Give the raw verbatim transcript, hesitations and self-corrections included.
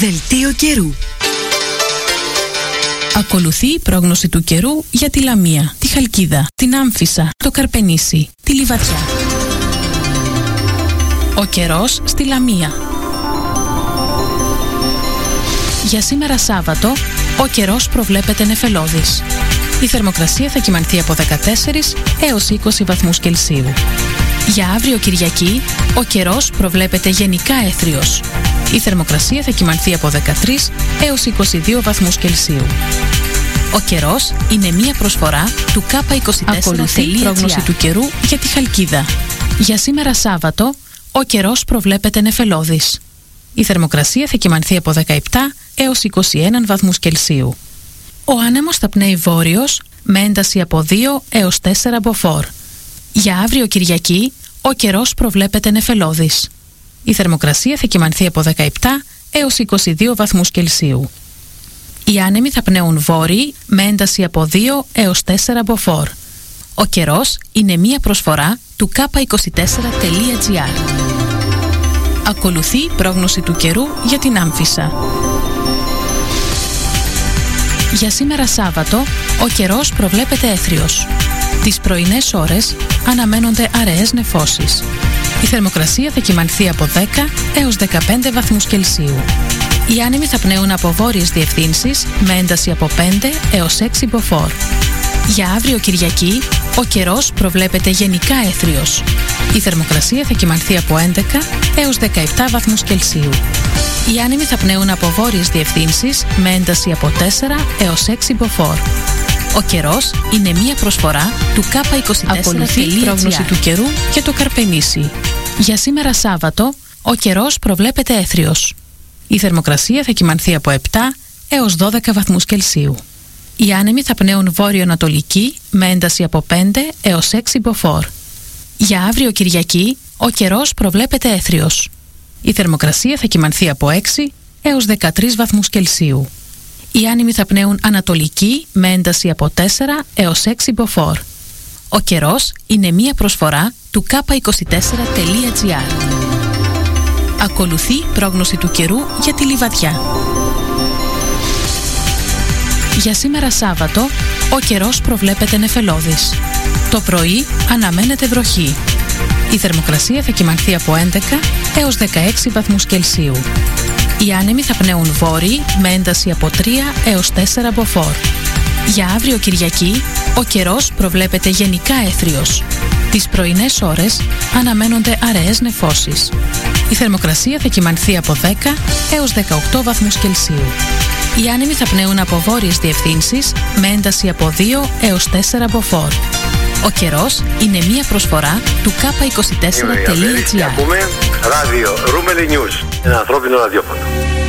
Δελτίο καιρού. Ακολουθεί η πρόγνωση του καιρού για τη Λαμία, τη Χαλκίδα, την Άμφισσα, το Καρπενήσι, τη Λιβαδιά. Ο καιρός στη Λαμία. Για σήμερα Σάββατο, ο καιρός προβλέπεται νεφελώδης. Η θερμοκρασία θα κυμανθεί από δεκατέσσερις έως είκοσι βαθμούς Κελσίου. Για αύριο Κυριακή, ο καιρός προβλέπεται γενικά έθριος. Η θερμοκρασία θα κυμανθεί από δεκατρείς έως είκοσι δύο βαθμούς Κελσίου. Ο καιρός είναι μία προσφορά του κάπα είκοσι τέσσερα. Ακολουθεί η πρόγνωση του καιρού για τη Χαλκίδα. Για σήμερα Σάββατο, ο καιρός προβλέπεται νεφελώδης. Η θερμοκρασία θα κυμανθεί από δεκαεπτά έως είκοσι ένα βαθμούς Κελσίου. Ο άνεμος θα πνέει βόρειος με ένταση από δύο έως τέσσερα μποφόρ. Για αύριο Κυριακή, ο καιρός προβλέπεται νεφελώδης. Η θερμοκρασία θα κυμανθεί από δεκαεπτά έως είκοσι δύο βαθμούς Κελσίου. Οι άνεμοι θα πνέουν βόρειοι με ένταση από δύο έως τέσσερα μποφόρ. Ο καιρός είναι μία προσφορά του κάπα είκοσι τέσσερα τελεία τζι άρ. Ακολουθεί η πρόγνωση του καιρού για την Άμφισσα. Για σήμερα Σάββατο, ο καιρός προβλέπεται έθριος. Τις πρωινές ώρες αναμένονται αραιές νεφώσεις. Η θερμοκρασία θα κυμανθεί από δέκα έως δεκαπέντε βαθμούς Κελσίου. Οι άνεμοι θα πνέουν από βόρειες διευθύνσεις με ένταση από πέντε έως έξι μποφόρ. Για αύριο Κυριακή, ο καιρός προβλέπεται γενικά έθριος. Η θερμοκρασία θα κυμανθεί από έντεκα έως δεκαεπτά βαθμούς Κελσίου. Οι άνεμοι θα πνέουν από βόρειες διευθύνσεις με ένταση από τέσσερα έως έξι μποφόρ. Ο καιρός είναι μία προσφορά του κάπα είκοσι τέσσερα. Ακολουθεί η πρόγνωση του καιρού για το Καρπενήσι. Για σήμερα Σάββατο, ο καιρός προβλέπεται έθριος. Η θερμοκρασία θα κυμανθεί από επτά έως δώδεκα βαθμούς Κελσίου. Οι άνεμοι θα πνέουν βόρειο-ανατολική με ένταση από πέντε έως έξι μποφόρ. Για αύριο Κυριακή, ο καιρός προβλέπεται έθριος. Η θερμοκρασία θα κυμανθεί από έξι έως δεκατρείς βαθμούς Κελσίου. Οι άνεμοι θα πνέουν ανατολική με ένταση από τέσσερα έως έξι μποφόρ. Ο καιρός είναι μία προσφορά του κάπα είκοσι τέσσερα τελεία τζι άρ. Ακολουθεί πρόγνωση του καιρού για τη Λιβαδιά. Για σήμερα Σάββατο, ο καιρός προβλέπεται νεφελώδης. Το πρωί αναμένεται βροχή. Η θερμοκρασία θα κυμανθεί από έντεκα έως δεκαέξι βαθμούς Κελσίου. Οι άνεμοι θα πνέουν βόρειοι με ένταση από τρία έως τέσσερα μποφόρ. Για αύριο Κυριακή, ο καιρός προβλέπεται γενικά έθριος. Τις πρωινές ώρες αναμένονται αραιές νεφώσεις. Η θερμοκρασία θα κυμανθεί από δέκα έως δεκαοκτώ βαθμούς Κελσίου. Οι άνεμοι θα πνέουν από βόρειες διευθύνσεις με ένταση από δύο έως τέσσερα μποφόρ. Ο καιρός είναι μία προσφορά του κάπα είκοσι τέσσερα τελεία τζι άρ. Ακούμε ράδιο Ρούμελι News, ένα ανθρώπινο ραδιόφωνο.